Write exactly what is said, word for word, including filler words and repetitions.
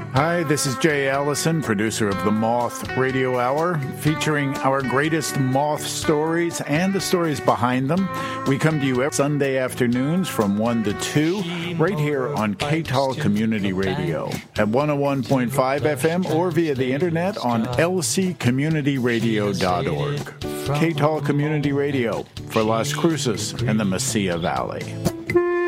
Hi, this is Jay Allison, producer of the Moth Radio Hour, featuring our greatest moth stories and the stories behind them. We come to you every Sunday afternoons from one to two, right here on K T A L Community Radio at one oh one point five F M or via the internet on L C community radio dot org. K T A L Community Radio for Las Cruces and the Mesilla Valley.